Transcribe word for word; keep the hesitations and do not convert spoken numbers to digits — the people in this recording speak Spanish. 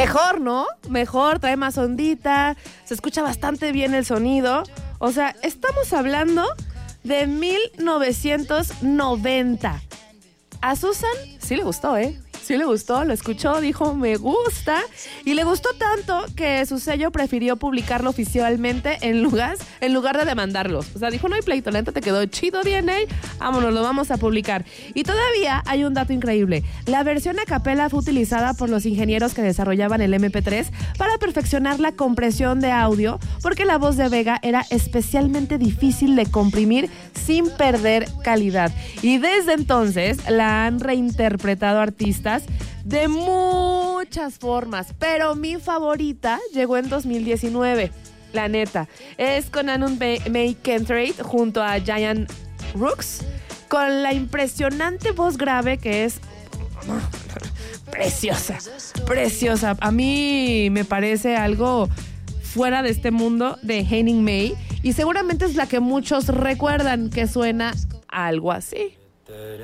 mejor, ¿no? Mejor, trae más ondita, se escucha bastante bien el sonido. O sea, estamos hablando de mil novecientos noventa. A Susan sí le gustó, ¿eh? Sí le gustó, lo escuchó, dijo me gusta y le gustó tanto que su sello prefirió publicarlo oficialmente en lugar, en lugar de demandarlos. O sea, dijo no hay pleito, la neta te quedó chido D N A, vámonos, lo vamos a publicar. Y todavía hay un dato increíble. La versión a capela fue utilizada por los ingenieros que desarrollaban el eme pe tres para perfeccionar la compresión de audio porque la voz de Vega era especialmente difícil de comprimir sin perder calidad. Y desde entonces la han reinterpretado artistas de muchas formas, pero mi favorita llegó en dos mil diecinueve, la neta. Es con Anun May Kentrate junto a Giant Rooks, con la impresionante voz grave que es preciosa, preciosa. A mí me parece algo fuera de este mundo de Henning May y seguramente es la que muchos recuerdan que suena algo así.